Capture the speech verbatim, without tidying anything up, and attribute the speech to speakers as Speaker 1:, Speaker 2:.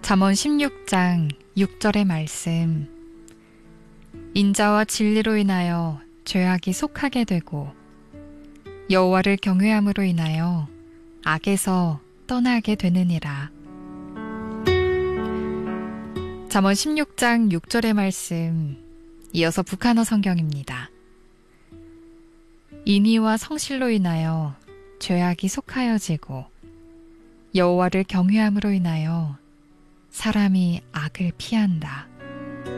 Speaker 1: 잠언 십육 장 육 절의 말씀. 인자와 진리로 인하여 죄악이 속하게 되고 여호와를 경외함으로 인하여 악에서 떠나게 되느니라. 잠언 십육 장 육 절의 말씀, 이어서 북한어 성경입니다. 인의와 성실로 인하여 죄악이 속하여지고 여호와를 경외함으로 인하여 사람이 악을 피한다.